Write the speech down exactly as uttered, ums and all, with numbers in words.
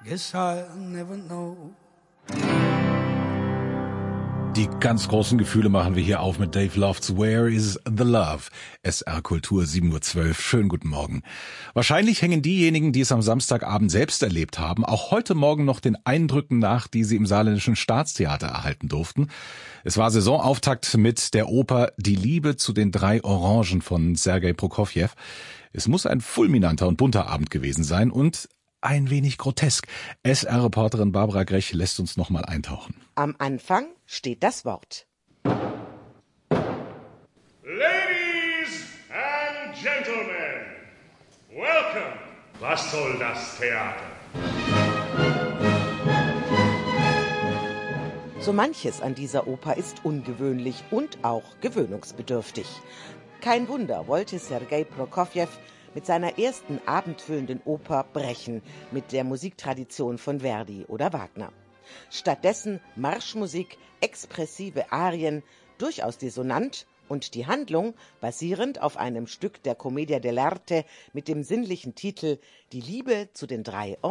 Guess I'll never know. Die ganz großen Gefühle machen wir hier auf mit Dave Lofts Where is the Love? S R Kultur sieben Uhr zwölf. Schönen guten Morgen. Wahrscheinlich hängen diejenigen, die es am Samstagabend selbst erlebt haben, auch heute Morgen noch den Eindrücken nach, die sie im Saarländischen Staatstheater erhalten durften. Es war Saisonauftakt mit der Oper Die Liebe zu den drei Orangen von Sergei Prokofjew. Es muss ein fulminanter und bunter Abend gewesen sein und ein wenig grotesk. S R-Reporterin Barbara Grech lässt uns noch mal eintauchen. Am Anfang steht das Wort. Ladies and Gentlemen, welcome. Was soll das Theater? So manches an dieser Oper ist ungewöhnlich und auch gewöhnungsbedürftig. Kein Wunder, wollte Sergei Prokofjew mit seiner ersten abendfüllenden Oper brechen mit der Musiktradition von Verdi oder Wagner. Stattdessen Marschmusik, expressive Arien, durchaus dissonant und die Handlung basierend auf einem Stück der Commedia dell'arte mit dem sinnlichen Titel Die Liebe zu den drei Orangen.